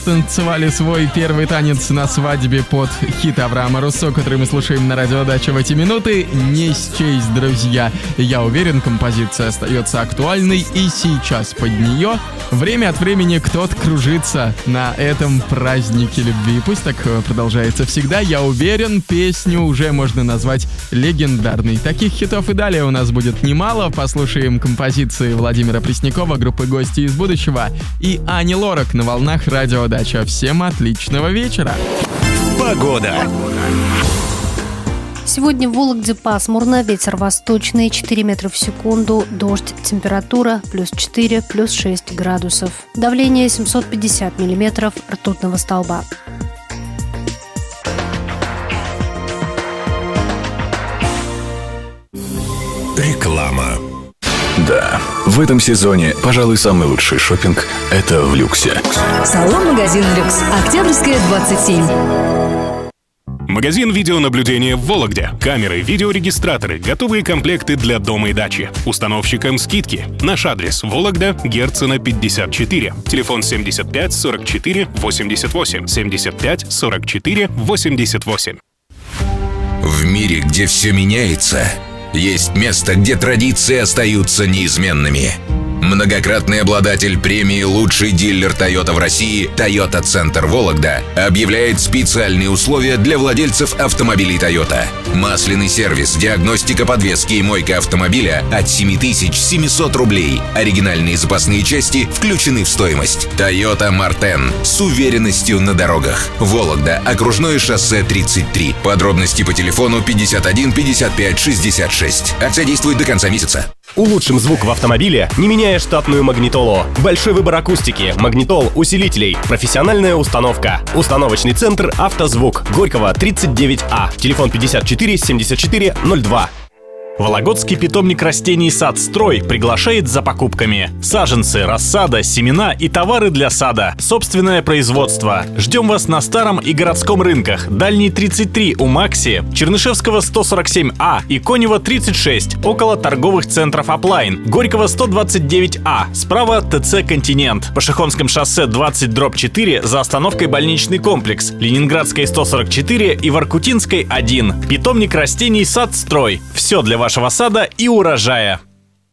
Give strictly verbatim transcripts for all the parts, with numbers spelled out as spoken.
Танцевали свой первый танец на свадьбе под хит Авраама Руссо, который мы слушаем на Радио Дача в эти минуты, не счесть, друзья. Я уверен, композиция остается актуальной и сейчас под нее время от времени кто-то кружится на этом празднике любви. Пусть так продолжается всегда. Я уверен, песню уже можно назвать легендарной. Таких хитов и далее у нас будет немало. Послушаем композиции Владимира Преснякова, группы «Гости из будущего» и Ани Лорак на волнах Радио Дача. Всем отличного вечера. Погода. Сегодня в Вологде пасмурно, ветер восточный, четыре метра в секунду, дождь, температура плюс четыре, плюс шесть градусов. Давление семьсот пятьдесят миллиметров ртутного столба. Реклама. Да, в этом сезоне, пожалуй, самый лучший шопинг – это в Люксе. Салон-магазин «Люкс». Октябрьская, двадцать семь. Магазин видеонаблюдения в Вологде. Камеры, видеорегистраторы, готовые комплекты для дома и дачи. Установщикам скидки. Наш адрес: Вологда, Герцена, пятьдесят четыре. Телефон семьдесят пять сорок четыре восемьдесят восемь. семьдесят пять сорок четыре восемьдесят восемь. В мире, где все меняется, есть место, где традиции остаются неизменными. Многократный обладатель премии «Лучший дилер Toyota в России» Toyota Центр Вологда объявляет специальные условия для владельцев автомобилей Toyota. Масляный сервис, диагностика подвески и мойка автомобиля от семь тысяч семьсот рублей. Оригинальные запасные части включены в стоимость. Toyota Мартен с уверенностью на дорогах. Вологда, окружное шоссе тридцать три. Подробности по телефону пятьдесят один пятьдесят пять шестьдесят шесть. Акция действует до конца месяца. Улучшим звук в автомобиле, не меняя штатную магнитолу. Большой выбор акустики, магнитол, усилителей, профессиональная установка. Установочный центр «Автозвук». Горького, тридцать девять А. Телефон пятьдесят четыре семьдесят четыре ноль два. Вологодский питомник растений «Садстрой» приглашает за покупками. Саженцы, рассада, семена и товары для сада. Собственное производство. Ждем вас на Старом и городском рынках. Дальний тридцать три у Макси, Чернышевского сто сорок семь А и Конева тридцать шесть около торговых центров Аплайн. Горького сто двадцать девять А. Справа ТЦ «Континент». По Шихонском шоссе двадцать дробь четыре за остановкой больничный комплекс. Ленинградской сто сорок четыре и Воркутинской один. Питомник растений «Садстрой». Все для вашего сада и урожая.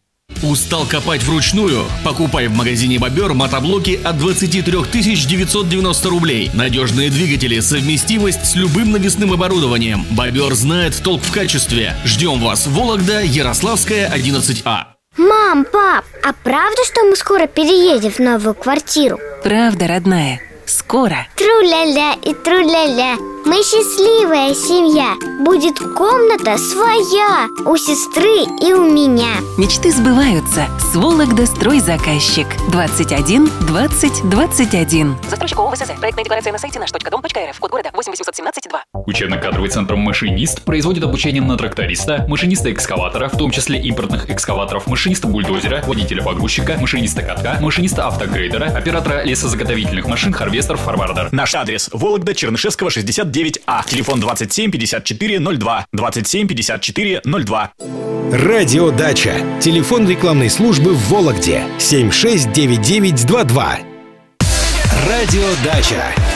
Устал копать вручную? Покупай в магазине «Бобер» мотоблоки от двадцать три тысячи девятьсот девяносто рублей. Надежные двигатели, совместимость с любым навесным оборудованием. «Бобер» знает толк в качестве. Ждем вас. Вологда, Ярославская, одиннадцать А. Мам, пап, а правда, что мы скоро переедем в новую квартиру? Правда, родная. Скоро. Тру-ля-ля и тру-ля-ля. Мы счастливая семья. Будет комната своя у сестры и у меня. Мечты сбываются. С Вологда стройзаказчик. двадцать один двадцать двадцать один. Застройщик ООО ВСЗ. Проектная декларация на сайте наш точка дом точка рф. Код города восемь восемьсот семнадцать два. Учебно-кадровый центр «Машинист» производит обучение на тракториста, машиниста-экскаватора, в том числе импортных экскаваторов, машиниста-бульдозера, водителя-погрузчика, машиниста-катка, машиниста-автогрейдера, оператора лесозаготовительных машин, харвестер, форвардер. Наш адрес: Вологда, Чернышевского, шестьдесят девять А. Телефон двадцать семь пятьдесят четыре ноль два. двадцать семь пятьдесят четыре ноль два. Радио Дача. Телефон рекламной службы в Вологде. семь шесть девять девять два два. Радио Дача.